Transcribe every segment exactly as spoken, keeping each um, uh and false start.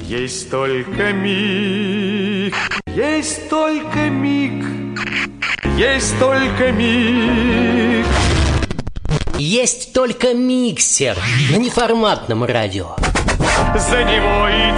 Есть только миг, есть только миг, есть только миг. Есть только миксер на неформатном радио. За него и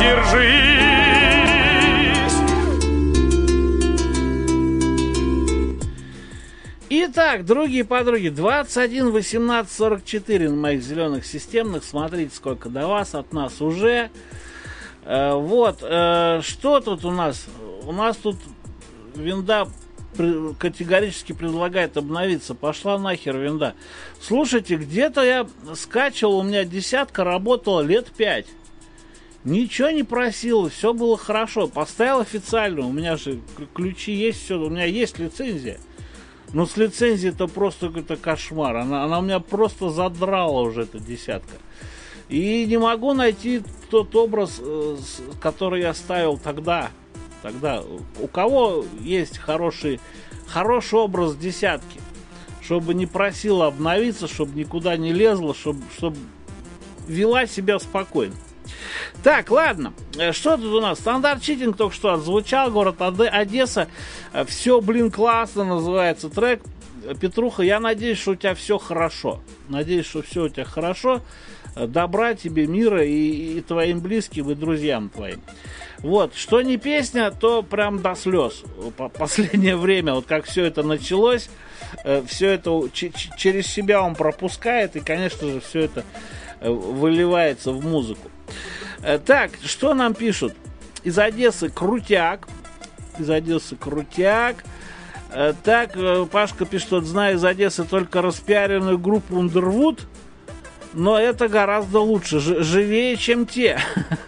держись. Итак, другие подруги, двадцать один восемнадцать сорок четыре на моих зеленых системных. Смотрите, сколько до вас, от нас уже. Э, вот, э, что тут у нас? У нас тут винда категорически предлагает обновиться. Пошла нахер винда. Слушайте, где-то я скачивал, у меня десятка работала лет пять. Ничего не просил, все было хорошо. Поставил официально, у меня же ключи есть, все, у меня есть лицензия. Но с лицензией-то просто какой-то кошмар. Она, она у меня просто задрала уже, эта десятка. И не могу найти тот образ, который я ставил тогда. Тогда у кого есть хороший, хороший образ десятки, чтобы не просила обновиться, чтобы никуда не лезла, чтобы, чтобы вела себя спокойно. Так, ладно, что тут у нас? Стандарт читинг только что отзвучал, город Одесса. Все, блин, классно, называется трек. Петруха, я надеюсь, что у тебя все хорошо. Надеюсь, что все у тебя хорошо. Добра тебе, мира и, и твоим близким, и друзьям твоим. Вот, что не песня, то прям до слез. Последнее время, вот как все это началось, все это ч- ч- через себя он пропускает, и, конечно же, все это выливается в музыку. Так, что нам пишут? Из Одессы крутяк. Из Одессы крутяк. Так, Пашка пишет, что знаю из Одессы только распиаренную группу Underwood, но это гораздо лучше, ж- живее, чем те.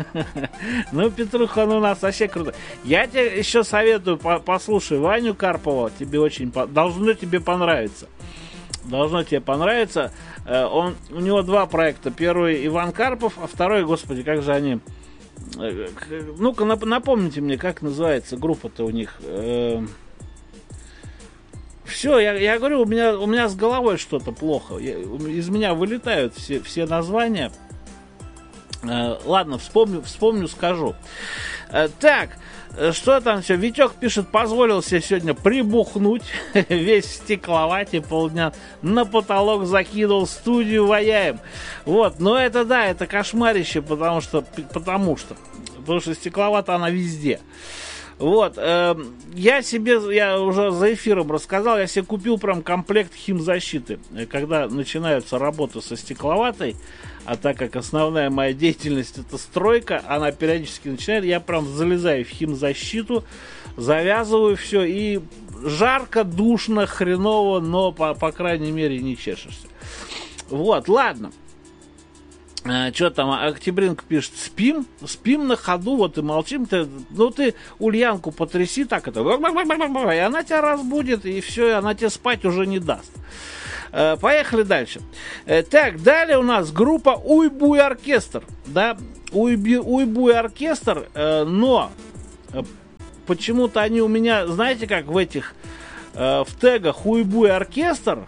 Ну, Петруха, ну у нас вообще круто. Я тебе еще советую, по- послушай Ваню Карпова, тебе очень, по- должно тебе понравиться. Должно тебе понравиться. Он, у него два проекта. Первый Иван Карпов, а второй, господи, как же они... Ну-ка, напомните мне, как называется группа-то у них... Все, я, я говорю, у меня, у меня с головой что-то плохо. Я, из меня вылетают все, все названия. Э, ладно, вспомню, вспомню, скажу. Э, так, что там все? Витек пишет, позволил себе сегодня прибухнуть. Весь в стекловате полдня на потолок закидывал, студию ваяем. Вот, но это да, это кошмарище, потому что, потому что, потому что стекловата она везде. Вот, э, я себе, я уже за эфиром рассказал, я себе купил прям комплект химзащиты, когда начинаются работы со стекловатой, а так как основная моя деятельность это стройка, она периодически начинает, я прям залезаю в химзащиту, завязываю все, и жарко, душно, хреново, но по, по крайней мере не чешешься. Вот, ладно. А, что там, Октябринка пишет, спим, спим на ходу, вот и молчим, ты, ну ты Ульянку потряси, так это, и она тебя разбудит, и все, и она тебе спать уже не даст. А, поехали дальше. А, так, далее у нас группа Уйбуй Оркестр, да, Уйби, Уйбуй Оркестр, а, но а, почему-то они у меня, знаете, как в этих, а, в тегах Уйбуй Оркестр,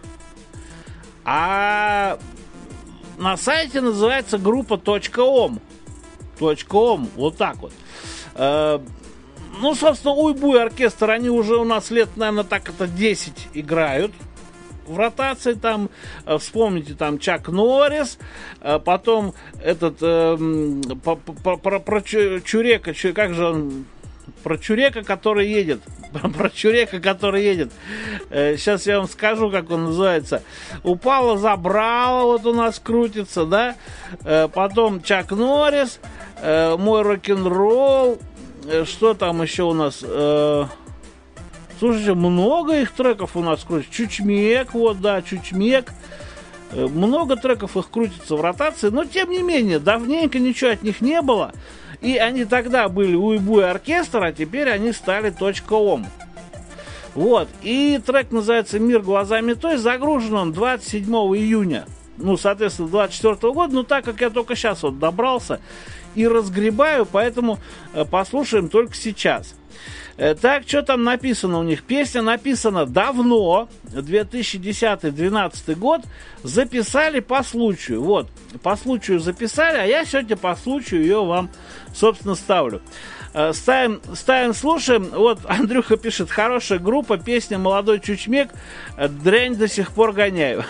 а... на сайте называется группа .com. .com, вот так вот. Э, ну, собственно, Уйбуй Оркестр, они уже у нас лет, наверное, так это десять играют в ротации. Там, э, вспомните, там Чак Норрис, э, потом этот э, по, по, про, про Чурека, чу, как же он... Про Чурека, который едет. Про Чурека, который едет. Э, сейчас я вам скажу, как он называется. Упала, забрала, вот у нас крутится, да. Э, потом Чак Норрис, э, мой рок-н-ролл. Э, что там еще у нас? Э, слушайте, много их треков у нас крутится. Чучмек, вот, да, Чучмек. Э, много треков их крутится в ротации. Но, тем не менее, давненько ничего от них не было. И они тогда были Уйбуй Оркестр, а теперь они стали .com. Вот. И трек называется «Мир глазами той». Загружен он двадцать седьмого июня. Ну, соответственно, двадцать четвёртого года. Но так как я только сейчас вот добрался, и разгребаю, поэтому послушаем только сейчас. Так, что там написано у них? Песня написана давно, две тысячи десятый — две тысячи двенадцатый год, записали по случаю. Вот, по случаю записали, а я сегодня по случаю ее вам, собственно, ставлю. Ставим, ставим, слушаем. Вот Андрюха пишет: хорошая группа, песня «Молодой чучмек», дрянь до сих пор гоняю.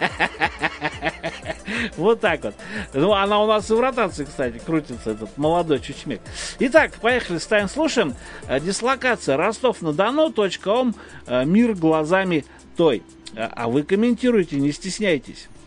Вот так вот. Ну, она у нас и в ротации, кстати, крутится, этот «Молодой чучмек». Итак, поехали, ставим, слушаем. Дислокация Ростов-на-Дону, точка ком, мир глазами той. А вы комментируйте, не стесняйтесь.